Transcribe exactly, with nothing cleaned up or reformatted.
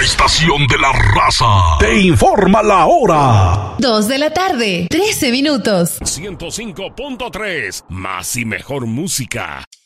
estación de la raza te informa la hora. Dos de la tarde, trece minutos. ciento cinco punto tres, más y mejor música.